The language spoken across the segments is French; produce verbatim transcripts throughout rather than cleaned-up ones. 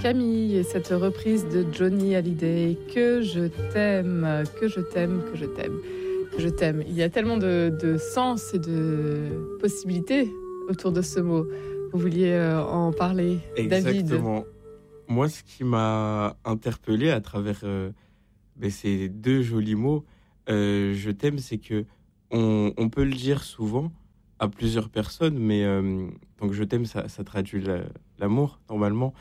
Camille et cette reprise de Johnny Hallyday, que je t'aime, que je t'aime, que je t'aime, que je t'aime. Il y a tellement de, de sens et de possibilités autour de ce mot. Vous vouliez euh, en parler, David? Exactement. Moi, ce qui m'a interpellé à travers euh, ben, ces deux jolis mots, euh, je t'aime, c'est que on, on peut le dire souvent à plusieurs personnes, mais euh, donc je t'aime, ça, ça traduit la, l'amour normalement.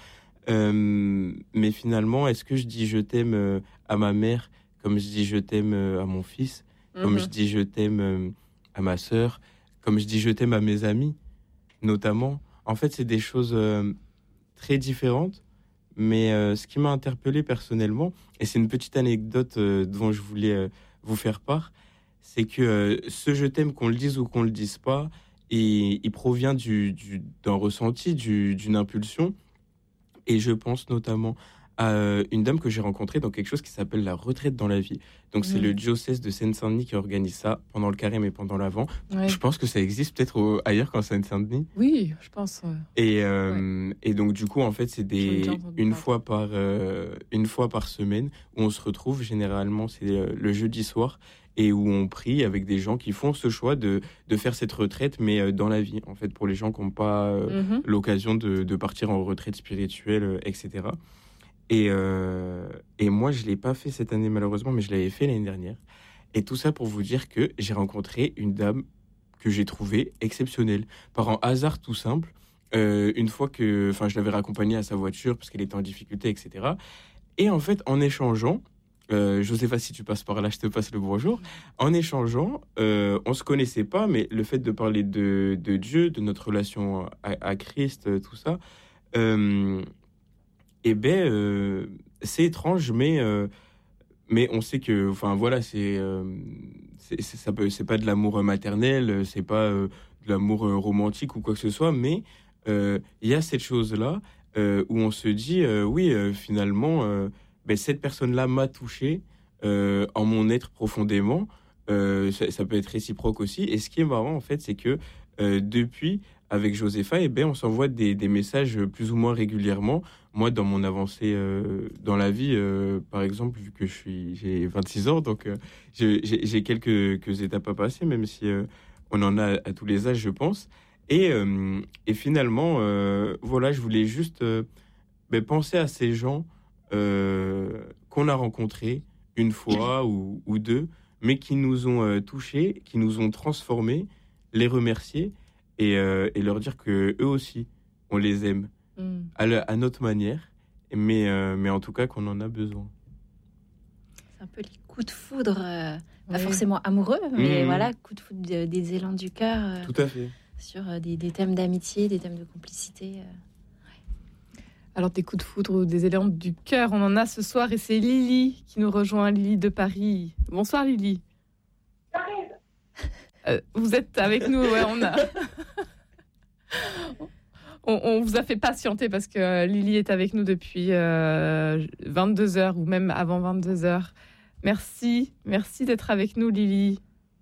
Euh, mais finalement, est-ce que je dis je t'aime euh, à ma mère comme je dis je t'aime euh, à mon fils, mm-hmm. comme je dis je t'aime euh, à ma sœur, comme je dis je t'aime à mes amis, notamment. En fait, c'est des choses euh, très différentes. Mais euh, ce qui m'a interpellé personnellement, et c'est une petite anecdote euh, dont je voulais euh, vous faire part, c'est que euh, ce je t'aime, qu'on le dise ou qu'on le dise pas, et, il provient du, du, d'un ressenti, du, d'une impulsion. Et je pense notamment à euh, une dame que j'ai rencontrée dans quelque chose qui s'appelle la retraite dans la vie. Donc, mmh. c'est le diocèse de Seine-Saint-Denis qui organise ça pendant le carême et pendant l'Avent. Ouais. Je pense que ça existe peut-être au, ailleurs qu'en Seine-Saint-Denis. Oui, je pense. Ouais. Et, euh, ouais. et donc, du coup, en fait, c'est des, une, fois par, euh, une fois par semaine où on se retrouve. Généralement, c'est euh, le jeudi soir et où on prie avec des gens qui font ce choix de, de faire cette retraite, mais euh, dans la vie, en fait, pour les gens qui n'ont pas euh, mmh. l'occasion de, de partir en retraite spirituelle, euh, et cetera. Et, euh, et moi, je ne l'ai pas fait cette année, malheureusement, mais je l'avais fait l'année dernière. Et tout ça pour vous dire que j'ai rencontré une dame que j'ai trouvée exceptionnelle. Par un hasard tout simple, euh, une fois que enfin, je l'avais raccompagnée à sa voiture parce qu'elle était en difficulté, et cetera. Et en fait, en échangeant, euh, Josépha, si tu passes par là, je te passe le bonjour. En échangeant, euh, on ne se connaissait pas, mais le fait de parler de, de Dieu, de notre relation à, à Christ, tout ça... Euh, Eh ben, euh, c'est étrange, mais euh, mais on sait que, enfin voilà, c'est euh, c'est, c'est ça peut, c'est pas de l'amour maternel, c'est pas euh, de l'amour romantique ou quoi que ce soit, mais il euh, y a cette chose-là euh, où on se dit, euh, oui, euh, finalement, euh, ben cette personne-là m'a touché euh, en mon être profondément. Euh, ça, ça peut être réciproque aussi. Et ce qui est marrant en fait, c'est que euh, depuis avec Josépha, eh ben, on s'envoie des, des messages plus ou moins régulièrement. Moi, dans mon avancée euh, dans la vie, euh, par exemple, vu que je suis, j'ai vingt-six ans, donc euh, j'ai, j'ai quelques, quelques étapes à passer, même si euh, on en a à tous les âges, je pense. Et, euh, et finalement, euh, voilà, je voulais juste euh, ben, penser à ces gens euh, qu'on a rencontrés une fois ou, ou deux, mais qui nous ont euh, touchés, qui nous ont transformés, les remercier. Et, euh, et leur dire que eux aussi, on les aime mm. à, le, à notre manière, mais, euh, mais en tout cas qu'on en a besoin. C'est un peu les coups de foudre, euh, pas oui. forcément amoureux, mais mmh. voilà, coups de foudre de, des élans du cœur. Euh, tout à fait. Sur euh, des, des thèmes d'amitié, des thèmes de complicité. Euh, ouais. Alors des coups de foudre ou des élans du cœur, on en a ce soir et c'est Lily qui nous rejoint, Lily de Paris. Bonsoir Lily. Euh, vous êtes avec nous, ouais, on a... on, on vous a fait patienter parce que euh, Lily est avec nous depuis euh, vingt-deux heures ou même avant vingt-deux heures. Merci, merci d'être avec nous, Lily.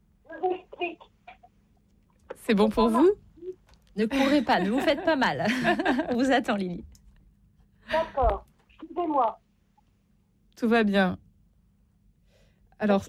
C'est bon pour vous? Ne courez pas, ne vous faites pas mal. On vous attend, Lily. D'accord, suivez-moi. Tout va bien. Alors...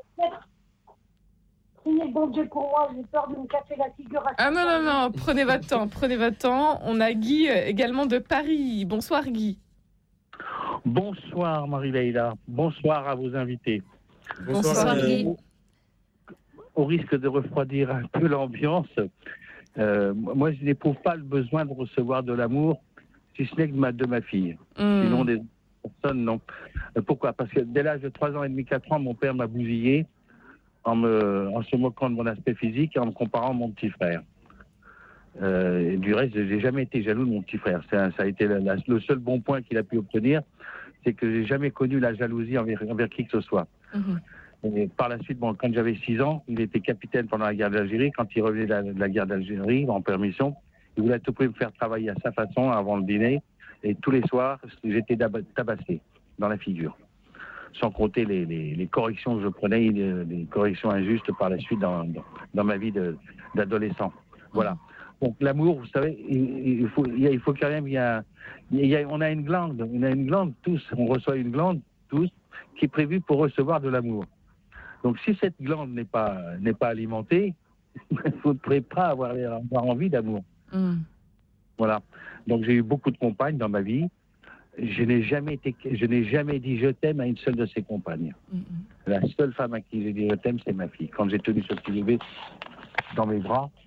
Priez bon Dieu pour moi, j'ai peur de me casser la figure. Ah non, non, non, prenez votre temps, prenez votre temps. On a Guy également de Paris. Bonsoir Guy. Bonsoir Marie-Leïla, bonsoir à vos invités. Bonsoir, bonsoir Guy. Au, au risque de refroidir un peu l'ambiance, euh, moi je n'éprouve pas le besoin de recevoir de l'amour, si ce n'est que de ma, de ma fille. Mm. Sinon des personnes, non. Pourquoi? Parce que dès l'âge de trois ans et demi, quatre ans, mon père m'a bousillé. En, me, en se moquant de mon aspect physique et en me comparant à mon petit frère. Euh, et du reste, je n'ai jamais été jaloux de mon petit frère. C'est un, ça a été la, la, le seul bon point qu'il a pu obtenir, c'est que j'ai jamais connu la jalousie envers, envers qui que ce soit. Mm-hmm. Et par la suite, bon, quand j'avais six ans, il était capitaine pendant la guerre d'Algérie. Quand il revenait de la, de la guerre d'Algérie, en permission, il voulait à tout prix me faire travailler à sa façon avant le dîner. Et tous les soirs, j'étais tabassé dans la figure. Sans compter les, les, les corrections que je prenais, les, les corrections injustes par la suite dans, dans, dans ma vie de, d'adolescent. Voilà. Donc l'amour, vous savez, il, il faut, il faut quand même, il y a, il y a, on a une glande, on a une glande tous, on reçoit une glande tous qui est prévue pour recevoir de l'amour. Donc si cette glande n'est pas, n'est pas alimentée, vous ne pourrez pas avoir, avoir envie d'amour. Mm. Voilà. Donc j'ai eu beaucoup de compagnes dans ma vie. Je n'ai jamais été, je n'ai jamais dit je t'aime à une seule de ces compagnes. Mm-hmm. La seule femme à qui j'ai dit je t'aime, c'est ma fille. Quand j'ai tenu ce petit bébé dans mes bras,